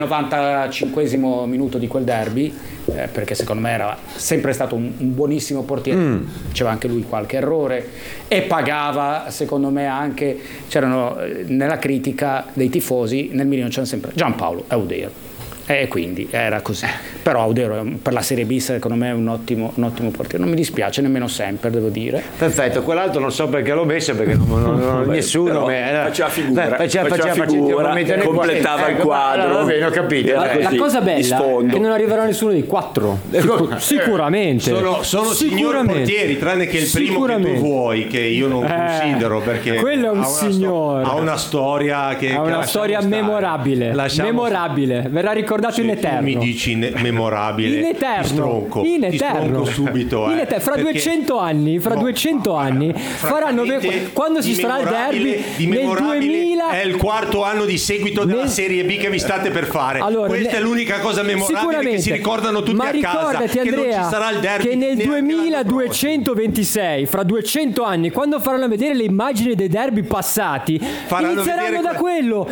95esimo minuto di quel derby, perché secondo me era sempre stato un buonissimo portiere, faceva anche lui qualche errore e pagava, secondo me anche, c'erano nella critica dei tifosi nel Milan c'era sempre Giampaolo Audero. E quindi era così. Però Audero per la Serie B secondo me è un ottimo portiere. Non mi dispiace nemmeno sempre, devo dire. Perfetto, quell'altro non so perché l'ho messo, perché nessuno faceva figura, completava il quadro. Bene, ho capito. La cosa bella è che non arriverà nessuno dei quattro. Sicuramente. Sono signor portieri, tranne che il primo che tu vuoi, che io non considero, perché quello è un signore. Ha una storia che ha una storia memorabile. Memorabile. Verrà ricordato in eterno. Mi dici memorabile, in eterno, ti stronco subito. Fra 200 anni faranno quando si sarà il derby nel 2000 è il quarto anno di seguito della Serie B che vi state per fare. Allora, questa è l'unica cosa memorabile che si ricordano tutti a casa. Ricordati, Andrea, che non ci sarà il derby, che nel 2226, fra 200 anni, quando faranno vedere le immagini dei derby passati, inizieranno da quello.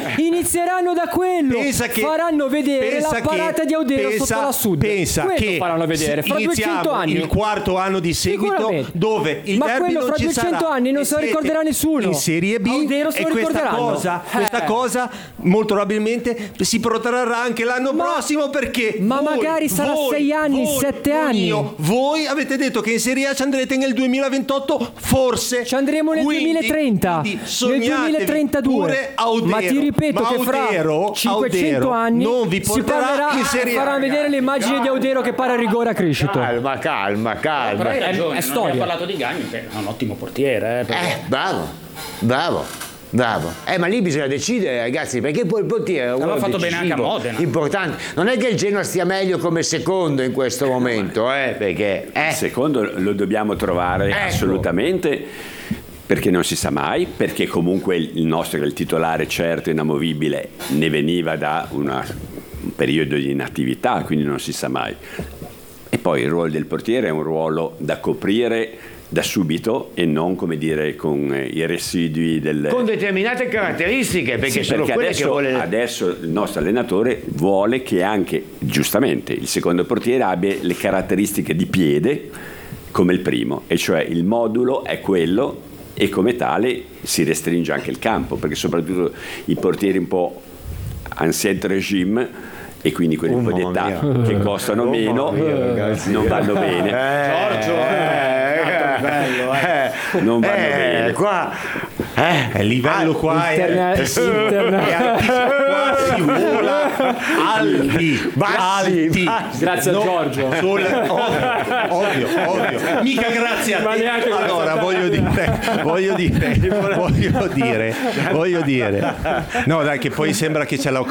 Faranno vedere la parata di Audero sotto la Sud. Pensa che faranno vedere fra 200 anni il quarto anno di seguito dove il derby quello non fra ci 200 sarà. anni non se lo ricorderà nessuno. In Serie B Audero se lo ricorderanno. Questa cosa molto probabilmente si protrarrà anche l'anno prossimo, perché magari sarà 6 anni, 7 anni. Voi avete detto che in Serie A ci andrete nel 2028, forse ci andremo nel 2030, nel 2032. Audero, ma ti ripeto che fra 500 anni non vi si parlerà, faranno vedere le immagini di Audero che para a rigore a Crescito. Calma. Però hai ragione, è storia. Non ho parlato di Gagni, che è un ottimo portiere. Bravo. Ma lì bisogna decidere, ragazzi, perché poi il portiere è un aveva fatto decisivo, bene anche a Modena. Importante. Non è che il Genoa stia meglio come secondo in questo momento, perché secondo lo dobbiamo trovare assolutamente, perché non si sa mai, perché comunque il nostro, il titolare certo inamovibile, ne veniva da un periodo di inattività, quindi non si sa mai. E poi il ruolo del portiere è un ruolo da coprire da subito e non, come dire, con i residui con determinate caratteristiche, perché sono perché quelle che vuole. Adesso il nostro allenatore vuole che anche, giustamente, il secondo portiere abbia le caratteristiche di piede come il primo, e cioè il modulo è quello, e come tale si restringe anche il campo, perché soprattutto i portieri un po' ancien regime, e quindi quelli un po' di età che costano meno, non vanno bene. Giorgio, non vanno bene. Qua il livello qua è altissimo, qua si vola alti. Grazie a Giorgio. Ovvio. Mica grazie a te. Allora voglio dire. No, dai, che poi sembra che ce l'ho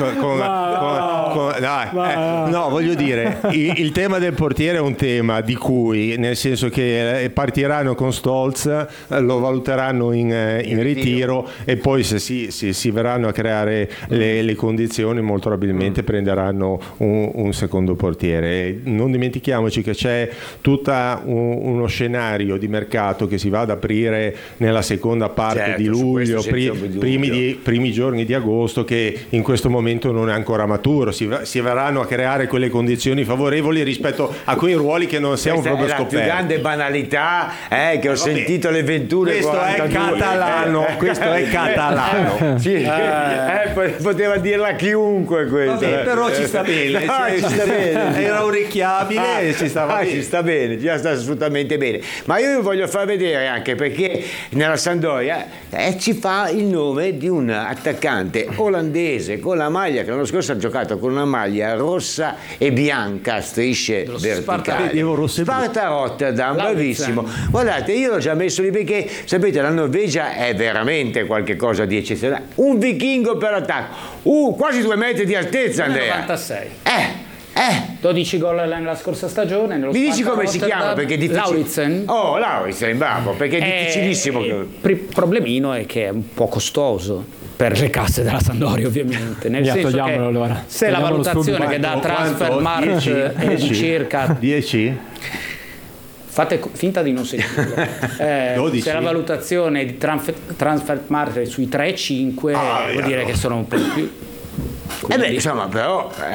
voglio dire, il tema del portiere è un tema di cui, nel senso che partiranno con Stolz, lo valuteranno in ritiro, e poi se si verranno a creare le condizioni, molto probabilmente prenderanno un secondo portiere. Non dimentichiamoci che c'è tutto uno scenario di mercato che si va ad aprire nella seconda parte di luglio, primi giorni di agosto, che in questo momento non è ancora maturo. Si verranno a creare quelle condizioni favorevoli rispetto a quei ruoli che non siamo proprio scoperti. Questa è la più grande banalità che ho sentito alle 21. Questo è catalano. Sì. Poteva dirla chiunque questo. Però ci sta bene. Era orecchiabile, ci stava bene. Ci sta bene, ci sta assolutamente bene. Ma io vi voglio far vedere anche, perché nella Sampdoria ci fa il nome di un attaccante olandese con la maglia che l'anno scorso ha giocato con una maglia rossa e bianca a strisce verticali. Sparta Rotterdam, bravissimo. Guardate, io l'ho già messo lì perché sapete, la Norvegia è veramente qualche cosa di eccezionale. Un vichingo per attacco, quasi 2 metri di altezza, Andrea. 96. 12 gol nella scorsa stagione. Mi dici come si chiama? Perché è difficile. Lauritsen, bravo, perché è difficilissimo. Il problemino è che è un po' costoso per le casse della Sampdoria, ovviamente, nel senso che allora. Se la valutazione che dà Transfermarkt è di circa 10, fate finta di non sentirlo, se la valutazione di Transfermarkt è sui 3-5 vuol dire che sono un po' di più. Insomma, però